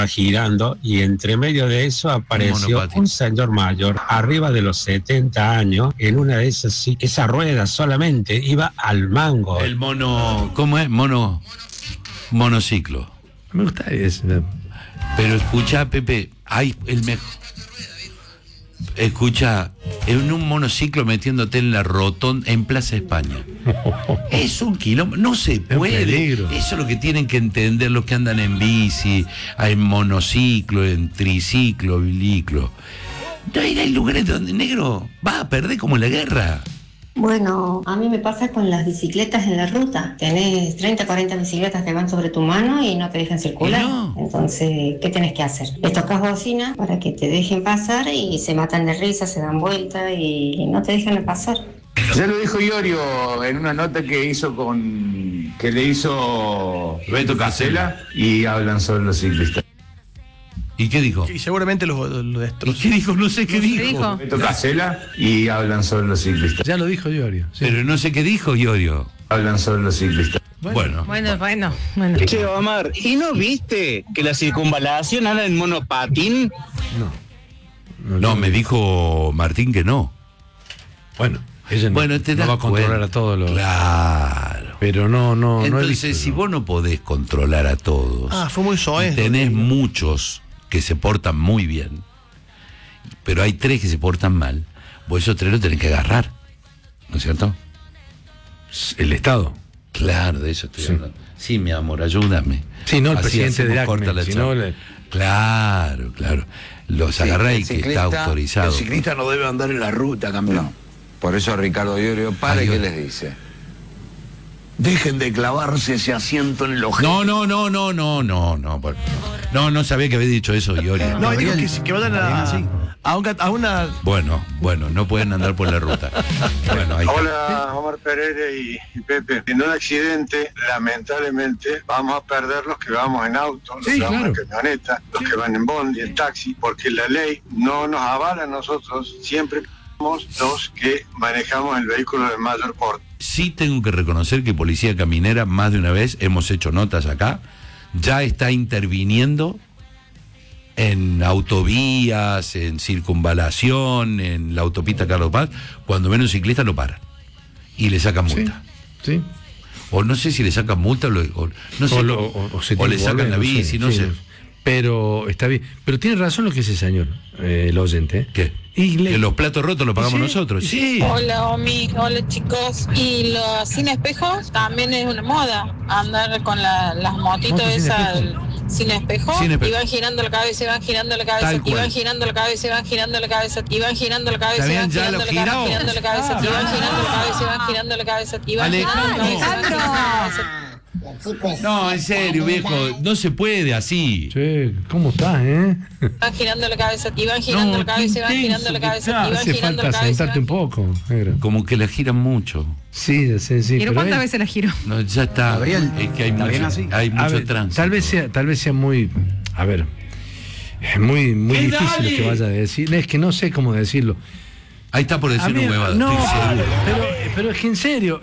estaba girando y entre medio de eso apareció un señor mayor, arriba de los 70 años, en una de esas, esa rueda solamente, iba al mango. El mono, ¿cómo es? Monociclo. Me gusta eso. Pero escucha, Pepe, hay el mejor. Escucha, en un monociclo metiéndote en la rotonda en Plaza España. Es un kilómetro, no se puede. Eso es lo que tienen que entender los que andan en bici, en monociclo, en triciclo, biliclo. No hay lugares donde, negro, vas a perder como en la guerra. Bueno, a mí me pasa con las bicicletas en la ruta. Tenés 30, 40 bicicletas que van sobre tu mano y no te dejan circular. No. Entonces, ¿qué tenés que hacer? Les tocas bocina para que te dejen pasar y se matan de risa, se dan vuelta y no te dejan pasar. Ya lo dijo Iorio en una nota que le hizo Beto Casella y hablan sobre los ciclistas. ¿Y qué dijo? Y seguramente lo destrozó. ¿Y qué dijo? No sé qué dijo. Beto Casella y hablan sobre los ciclistas. Ya lo dijo Iorio. Sí. Pero no sé qué dijo Iorio. Hablan sobre los ciclistas. Bueno. Che, Omar, ¿y no viste que la circunvalación anda en monopatín? No, me dijo Martín que no. Bueno, ella no va a controlar a todos los... Claro. Pero no. Entonces, si vos no podés controlar a todos, fue muy soez. Tenés muchos que se portan muy bien, pero hay 3 que se portan mal, vos esos 3 los tenés que agarrar, ¿no es cierto? El Estado. Claro, de eso estoy hablando. Sí, mi amor, ayúdame. Sí, no el así presidente de ACME, sino Claro. Los agarrá y que está autorizado. El ciclista no debe andar en la ruta, campeón. Por eso Ricardo Iorio, ¿qué les dice? Dejen de clavarse ese asiento en el ojete. No. No sabía que había dicho eso, Iorio. No, digo que vayan a una... Bueno, no pueden andar por la ruta. Bueno, Hola, Omar Pereira y Pepe. En un accidente, lamentablemente, vamos a perder los que vamos en auto, los que vamos en camioneta, los que van en bondi, en taxi, porque la ley no nos avala a nosotros, siempre somos los que manejamos el vehículo de mayor porte. Sí tengo que reconocer que Policía Caminera, más de una vez, hemos hecho notas acá, ya está interviniendo en autovías, en circunvalación, en la autopista Carlos Paz, cuando ven un ciclista lo paran y le sacan multa. Sí. O no sé si le sacan multa o le sacan la bici, no sé. Pero está bien. Pero tiene razón lo que dice el señor, el oyente. ¿Qué? Que los platos rotos los pagamos nosotros. Sí. Hola, Omi. Hola, chicos. Y los sin espejos también es una moda. Andar con las motitos esas sin espejo. Y van girando la cabeza, y van girando la cabeza, y van girando la cabeza, y van girando la cabeza, y van girando la cabeza, y van girando la cabeza, y van girando la cabeza, y van girando la cabeza, y van girando la cabeza, y van girando la cabeza. No, en serio, viejo, no se puede así. Che, ¿cómo estás, Van girando la cabeza, y van girando la cabeza, y van girando la cabeza, y van girando la cabeza. Hace falta sentarte un poco. Como que la giran mucho. Sí. ¿Pero cuántas veces la giró? No, ya está. Es que hay mucho tránsito. Tal vez sea muy... A ver, es muy difícil lo que vaya a decir. Es que no sé cómo decirlo. Ahí está por decir una huevada. No, pero es que en serio...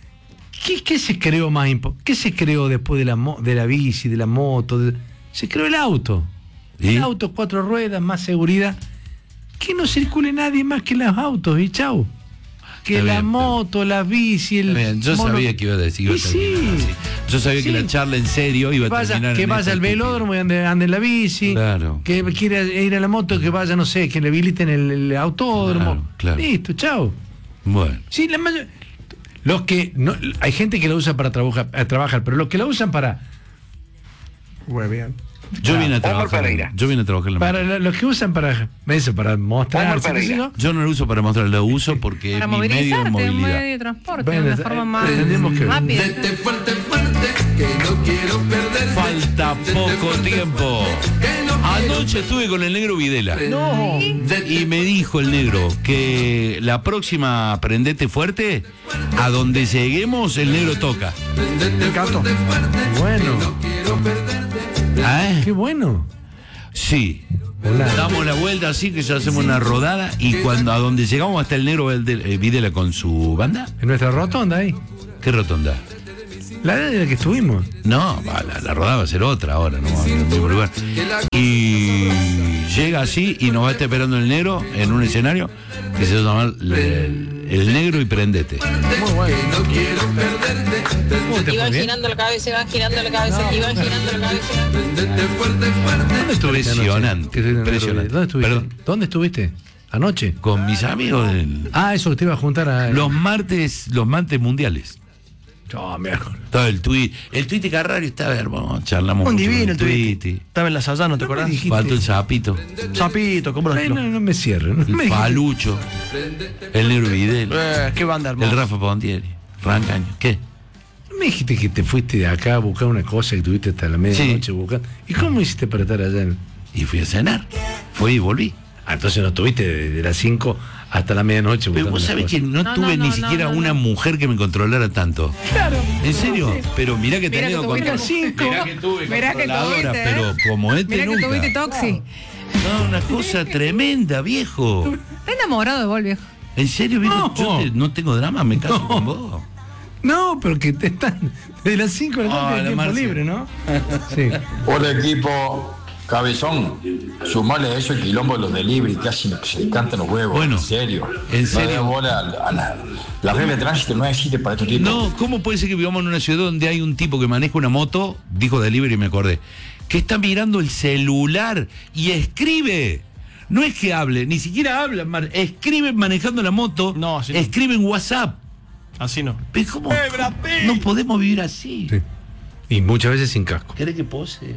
¿Qué se creó más importante? ¿Qué se creó después de la bici, de la moto? Se creó el auto. ¿Y? El auto, 4 ruedas, más seguridad. Que no circule nadie más que los autos, y chau. Que la moto, la bici, yo sabía que iba a decir. Yo sabía que la charla en serio iba a terminar. Que vaya al velódromo y ande en la bici. Claro. Que quiera ir a la moto, que vaya, no sé, que le habiliten el autódromo. Claro. Listo, chau. Bueno. Sí, la mayoría. Los que no, hay gente que lo usa para trabajar, pero los que lo usan para huevear. Yo vine a trabajar para los que usan para mostrar. Yo no lo uso para mostrar, lo uso porque es mi medio de movilidad. Un medio de transporte, de una forma más rápida. Fuerte, que no quiero perder. Falta poco tiempo. Anoche estuve con el negro Videla. No. Y me dijo el negro que la próxima Prendete Fuerte, a donde lleguemos, el negro toca. El canto. Bueno. Qué bueno. Sí. Damos la vuelta así, que ya hacemos una rodada, y cuando a donde llegamos hasta el negro Videla con su banda. En nuestra rotonda ahí. ¿Qué rotonda? La de la que estuvimos. No, la rodada va a ser otra ahora, no lugar. Y llega así y nos va a estar esperando el negro en un escenario que se llama el negro y prendete. Muy bueno. No quiero perderte. Y van girando la cabeza, y van girando la cabeza, y van girando la cabeza. Prendete fuerte, fuerte. ¿Dónde estuviste? Impresionante. Impresionante. ¿Dónde estuviste? Perdón. ¿Dónde estuviste? ¿Anoche? Con mis amigos eso que te iba a juntar a... los martes mundiales. Todo el tuit de Carrario estaba hermoso, charlamos Un mucho divino el con tuit. Estaba en la Sayano, ¿te acordás? Faltó el sapito. Sapito, ¿cómo lo No me cierro. No el me... Falucho. El Negro Videl. Qué banda hermosa. El Rafa Pontieri. Rancaño. ¿Qué? Me dijiste que te fuiste de acá a buscar una cosa que tuviste hasta la medianoche buscando. ¿Y cómo hiciste para estar allá? Y fui a cenar. Fui y volví. Entonces no estuviste de las 5 hasta la medianoche. Pero vos sabés que no tuve ni siquiera una mujer que me controlara tanto. Claro. ¿En serio? Pero mirá que tenía Mirá que tuve controladora, tuviste, pero como este Mirá nunca. que tuviste Toxi. No, una cosa tremenda, viejo. Está enamorado de vos, viejo. ¿En serio, viejo? Yo no tengo drama, me caso con vos. No, pero que te están de las 5 de la tarde de tiempo libre, ¿no? Sí. Hola equipo, cabezón, sumale a eso el quilombo de los delivery, casi se le cantan los huevos. Bueno, en serio. ¿En serio? No de bola a la regla de tránsito no existe para estos tipos. No, ¿cómo puede ser que vivamos en una ciudad donde hay un tipo que maneja una moto, dijo delivery y me acordé, que está mirando el celular y escribe? No es que hable, ni siquiera habla, escribe manejando la moto, escribe en WhatsApp. Así no. ¿Pero cómo? No podemos vivir así. Sí. Y muchas veces sin casco. ¿Querés que pose?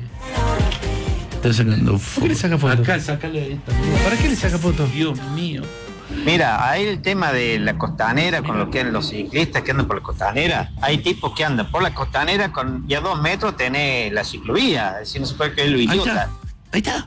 Está sacando fotos. ¿Por qué le saca fotos? Acá, sacale esta. ¿Para qué le saca fotos? Dios mío. Mira, ahí el tema de la costanera, con lo que andan los ciclistas que andan por la costanera, hay tipos que andan por la costanera y a 2 metros tenés la ciclovía, es decir, no se puede creer lo idiota. Ahí está.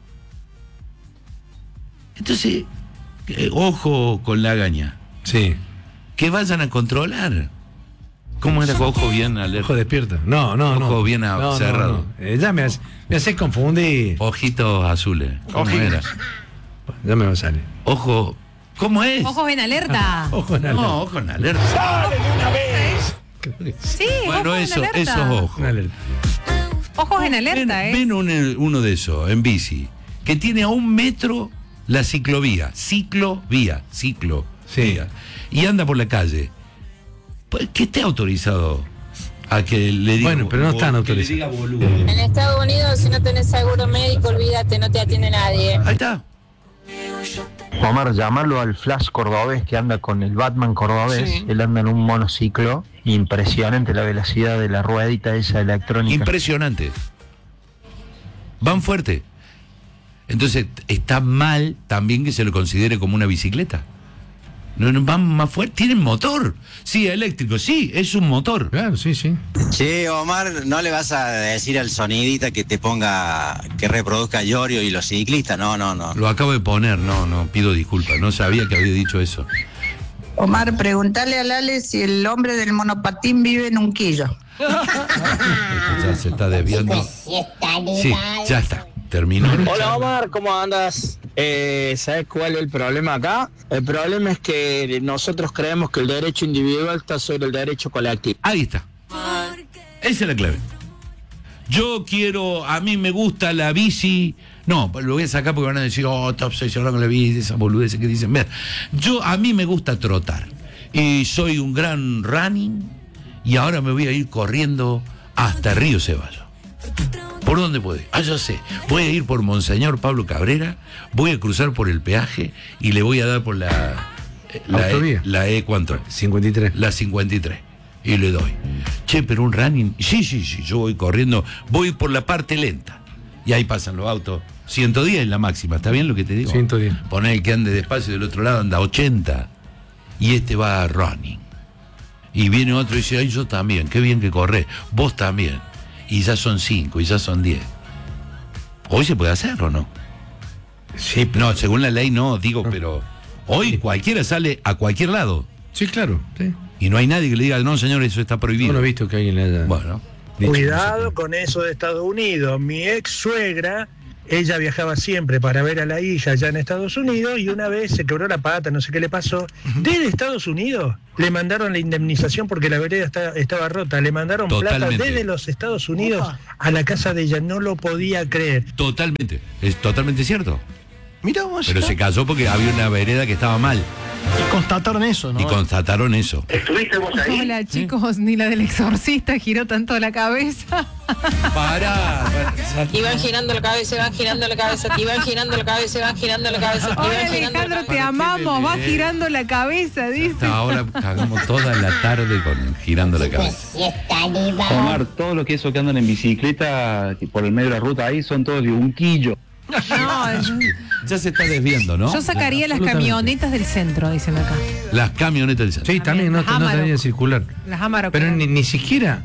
Entonces, ojo con la gaña. Sí. Que vayan a controlar. ¿Cómo era? Ojo bien alerta. Ojo despierta. No. Ojo bien cerrado. Ya me hace confundir. Ojitos azules. ¿Cómo era? Ya me va a salir. Ojo. ¿Cómo es? Ojos en alerta. Ojo en alerta. No, ojo en alerta. ¡Sale de una vez! Sí, bueno, ojos en alerta. esos ojos. Ojos en alerta, Ven uno de esos, en bici, que tiene a 1 metro la ciclovía. Ciclovía. Sí. Y anda por la calle. Pues, que esté autorizado a que le diga. Bueno, pero no están autorizados. En Estados Unidos, si no tenés seguro médico, olvídate, no te atiende nadie. Ahí está. Omar, llamarlo al Flash cordobés que anda con el Batman cordobés. Sí. Él anda en un monociclo. Impresionante la velocidad de la ruedita esa electrónica. Impresionante. Van fuerte. Entonces, está mal también que se lo considere como una bicicleta. No, van más fuerte, tienen motor. Sí, eléctrico, sí, es un motor. Claro, sí. Che, Omar, ¿no le vas a decir al sonidita que te ponga, que reproduzca Yorio y los ciclistas? No. Lo acabo de poner, no, pido disculpas, no sabía que había dicho eso. Omar, pregúntale a Lale si el hombre del monopatín vive en Unquillo. Ya se está desviando. Sí, ya está. Terminó. Hola Omar, ¿cómo andas? ¿Sabes cuál es el problema acá? El problema es que nosotros creemos que el derecho individual está sobre el derecho colectivo. Ahí está. Esa es la clave. A mí me gusta la bici. No, lo voy a sacar porque van a decir, está obsesionado con la bici, esas boludeces que dicen. Mira, a mí me gusta trotar. Y soy un gran running. Y ahora me voy a ir corriendo hasta Río Ceballos. ¿Por dónde puedo ir? Ya sé. Voy a ir por Monseñor Pablo Cabrera, voy a cruzar por el peaje y le voy a dar por la E, ¿cuánto? 53. La 53. Y le doy. Che, pero un running. Sí, yo voy corriendo, voy por la parte lenta. Y ahí pasan los autos. 110 es la máxima, ¿está bien lo que te digo? 110. Poner el que ande despacio del otro lado anda 80. Y este va a running. Y viene otro y dice, ay, yo también, qué bien que corrés. Vos también. Y ya son 5, y ya son 10. Hoy se puede hacer, ¿o no? Sí, pero... No, según la ley no, digo, pero hoy cualquiera sale a cualquier lado. Sí, claro. Sí. Y no hay nadie que le diga, no, señor, eso está prohibido. No he visto que alguien le haya... Bueno. Cuidado con eso de Estados Unidos. Mi ex suegra ella viajaba siempre para ver a la hija allá en Estados Unidos y una vez se quebró la pata, no sé qué le pasó. Desde Estados Unidos le mandaron la indemnización porque la vereda estaba rota, le mandaron plata desde los Estados Unidos a la casa de ella, no lo podía creer. Totalmente, es totalmente cierto. Mira vos. Pero se casó porque había una vereda que estaba mal. Y constataron eso, ¿no? Y constataron eso. ¿Estuviste vos ahí? Hola, chicos, ni la del exorcista giró tanto la cabeza. Pará. Iban girando la cabeza, iban girando la cabeza, iban girando la cabeza, iban girando la cabeza, Hola, iban girando Alejandro, la te amamos, va girando la cabeza, dice. Hasta ahora cagamos toda la tarde con girando la cabeza. Omar, todos los que esos que andan en bicicleta por el medio de la ruta ahí son todos de un quillo. No, ya se está desviando, ¿no? Yo sacaría las camionetas del centro, dicen acá. Las camionetas del centro. Sí, también no tenía circular. Las Amarok. Pero ni siquiera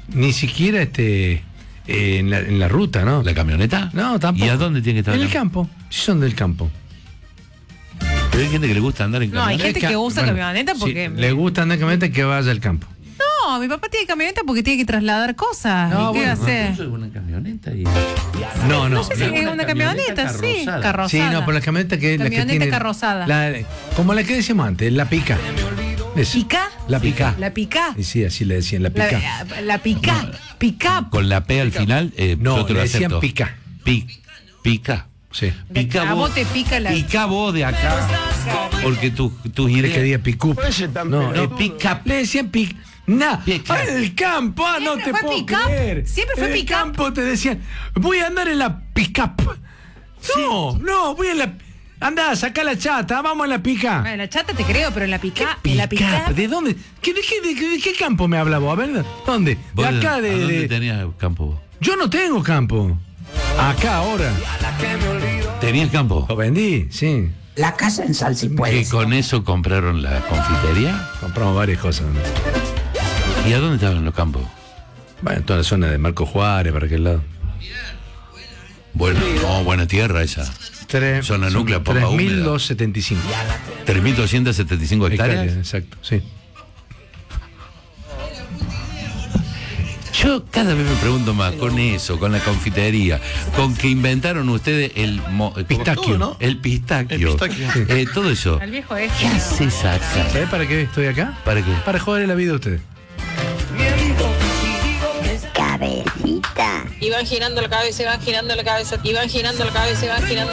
en la ruta, ¿no? ¿La camioneta? No, tampoco. ¿Y a dónde tiene que estar? En el campo. Sí, son del campo. Pero hay gente que le gusta andar en No, hay camioneta. gente que usa camioneta porque... Sí, le gusta andar en camioneta que vaya al campo. No, mi papá tiene camioneta porque tiene que trasladar cosas. No, ¿Y qué hace? Eso es una camioneta y... No sé si es una camioneta, sí, carrozada. Sí, no, pero la camioneta que Camioneta tiene carrozada. como la que decíamos antes, la pica. ¿Pica? La pica. La pica. Y sí, así le decían, la pica. La pica. Pica. Con la P al final, no, yo te lo le decían acepto. pica. Pica. Sí. Pica A vos. vos te pica la... Pica vos de acá. Porque tus ideas... que diga picup. No, pica. Le decían pica. El campo, no te puedo creer. Siempre fue en el pick-up. campo te decían, voy a andar en la pick-up. No, voy en la... Andá, saca la chata, vamos a la pica. Bueno, la chata te creo, pero en la pica... ¿Qué En la pica... ¿De dónde? ¿De qué campo me habla vos? A ver, ¿dónde? De acá, ¿A dónde tenías campo vos? Yo no tengo campo. Acá ahora. ¿Tenías campo? Lo vendí, sí. La casa en Salsipuedes. ¿Que con eso compraron la confitería? Compramos varias cosas. ¿Y a dónde estaban los campos? Bueno, en toda la zona de Marco Juárez, para aquel lado. Bueno, buena tierra esa. Zona núclea, poca húmeda. 3.275. 3.275 hectáreas. Exacto, sí. Yo cada vez me pregunto más con eso, con la confitería, con que inventaron ustedes el pistaquio, ¿no? El pistaquio. El pistaquio. Todo eso. Al viejo ¿Qué haces acá? ¿Sabés para qué estoy acá? ¿Para qué? Para joder la vida a ustedes. Iban girando la cabeza, iban girando la cabeza, iban girando la cabeza, iban girando